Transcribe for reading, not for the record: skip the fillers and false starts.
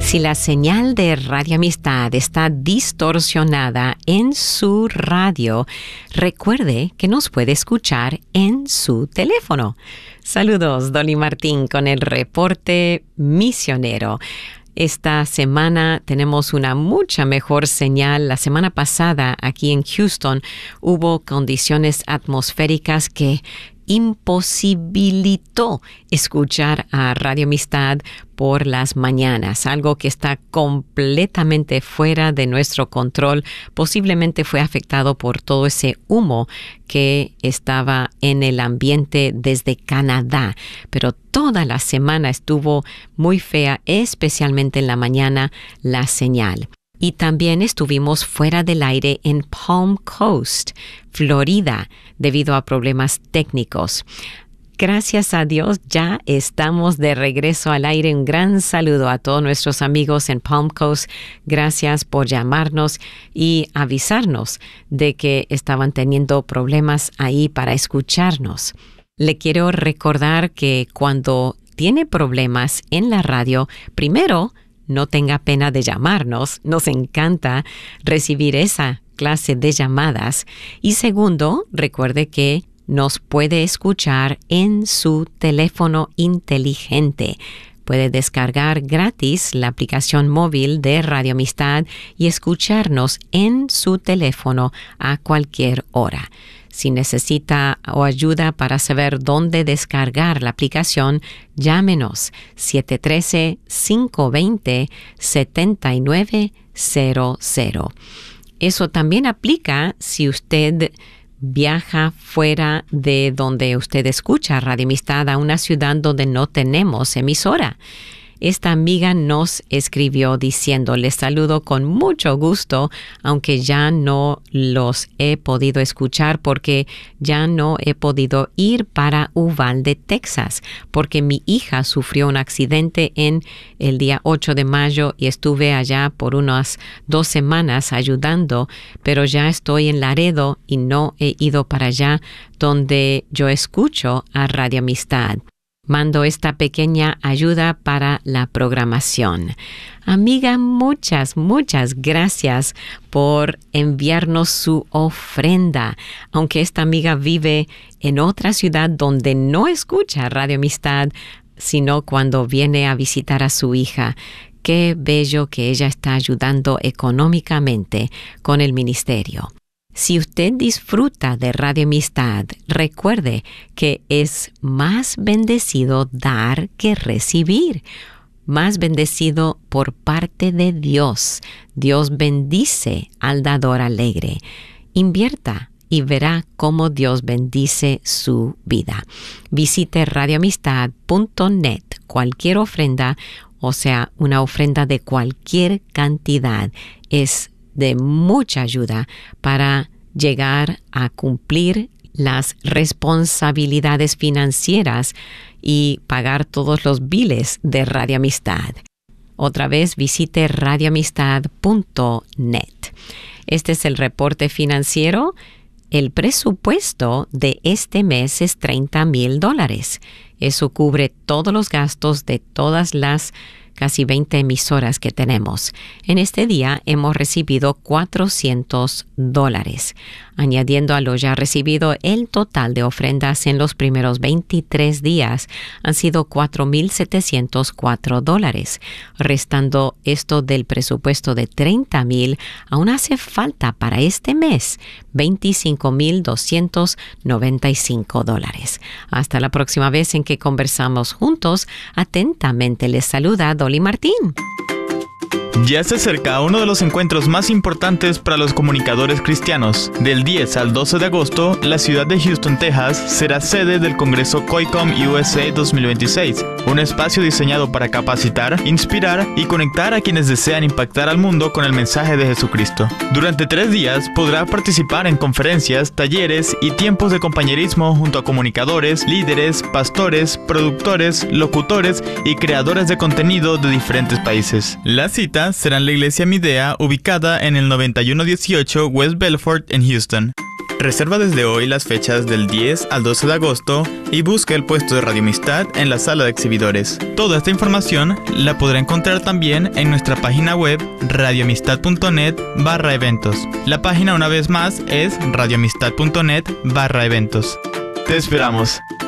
Si la señal de Radio Amistad está distorsionada en su radio, recuerde que nos puede escuchar en su teléfono. Saludos, Dolly Martín con el reporte misionero. Esta semana tenemos una mucha mejor señal. La semana pasada aquí en Houston hubo condiciones atmosféricas que imposibilitó escuchar a Radio Amistad por las mañanas, algo que está completamente fuera de nuestro control. Posiblemente fue afectado por todo ese humo que estaba en el ambiente desde Canadá, pero toda la semana estuvo muy fea, especialmente en la mañana, la señal. Y también estuvimos fuera del aire en Palm Coast, Florida, debido a problemas técnicos. Gracias a Dios, ya estamos de regreso al aire. Un gran saludo a todos nuestros amigos en Palm Coast. Gracias por llamarnos y avisarnos de que estaban teniendo problemas ahí para escucharnos. Le quiero recordar que cuando tiene problemas en la radio, primero, no tenga pena de llamarnos. Nos encanta recibir esa clase de llamadas. Y segundo, recuerde que nos puede escuchar en su teléfono inteligente. Puede descargar gratis la aplicación móvil de Radio Amistad y escucharnos en su teléfono a cualquier hora. Si necesita o ayuda para saber dónde descargar la aplicación, llámenos 713-520-7900. Eso también aplica si usted viaja fuera de donde usted escucha Radio Amistad a una ciudad donde no tenemos emisora. Esta amiga nos escribió diciendo: les saludo con mucho gusto, aunque ya no los he podido escuchar porque ya no he podido ir para Uvalde, Texas, porque mi hija sufrió un accidente en el día 8 de mayo y estuve allá por unas 2 semanas ayudando, pero ya estoy en Laredo y no he ido para allá donde yo escucho a Radio Amistad. Mando esta pequeña ayuda para la programación. Amiga, muchas gracias por enviarnos su ofrenda. Aunque esta amiga vive en otra ciudad donde no escucha Radio Amistad, sino cuando viene a visitar a su hija. Qué bello que ella está ayudando económicamente con el ministerio. Si usted disfruta de Radio Amistad, recuerde que es más bendecido dar que recibir. Más bendecido por parte de Dios. Dios bendice al dador alegre. Invierta y verá cómo Dios bendice su vida. Visite radioamistad.net. Cualquier ofrenda, o sea, una ofrenda de cualquier cantidad, es de mucha ayuda para llegar a cumplir las responsabilidades financieras y pagar todos los biles de Radio Amistad. Otra vez visite radioamistad.net. Este es el reporte financiero. El presupuesto de este mes es $30,000. Eso cubre todos los gastos de todas las casi 20 emisoras que tenemos. En este día hemos recibido $400. Añadiendo a lo ya recibido, el total de ofrendas en los primeros 23 días han sido $4,704. Restando esto del presupuesto de $30,000, aún hace falta para este mes $25,295. Hasta la próxima vez en que conversamos juntos. Atentamente les saluda Dolly Martín. Ya se acerca uno de los encuentros más importantes para los comunicadores cristianos. Del 10 al 12 de agosto, la ciudad de Houston, Texas, será sede del Congreso COICOM USA 2026, un espacio diseñado para capacitar, inspirar y conectar a quienes desean impactar al mundo con el mensaje de Jesucristo. Durante 3 días podrá participar en conferencias, talleres y tiempos de compañerismo junto a comunicadores, líderes, pastores, productores, locutores y creadores de contenido de diferentes países. La cita será en la iglesia Midea, ubicada en el 9118 West Belfort en Houston. Reserva desde hoy las fechas del 10 al 12 de agosto y busca el puesto de Radio Amistad en la sala de exhibidores. Toda esta información la podrá encontrar también en nuestra página web radioamistad.net/eventos. La página una vez más es radioamistad.net/eventos. Te esperamos.